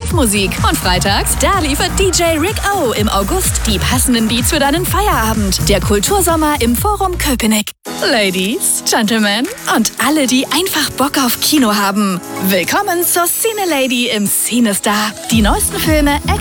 Live-Musik. Und freitags, da liefert DJ Rick O im August die passenden Beats für deinen Feierabend. Der Kultursommer im Forum Köpenick. Ladies, Gentlemen und alle, die einfach Bock auf Kino haben. Willkommen zur Cine Lady im Cinestar. Die neuesten Filme